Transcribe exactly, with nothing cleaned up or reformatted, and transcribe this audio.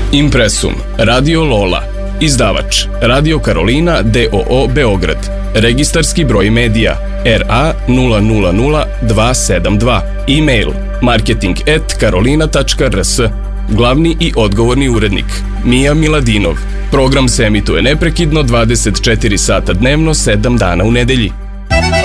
Impresum, Radio Lola, izdavač Radio Karolina d o o Beograd, registarski broj medija R A nula nula nula dva sedam dva, e-mail marketing at karolina tačka r s, glavni i odgovorni urednik Mija Miladinov. Program se emituje neprekidno dvadeset četiri sata dnevno, sedam dana u nedelji.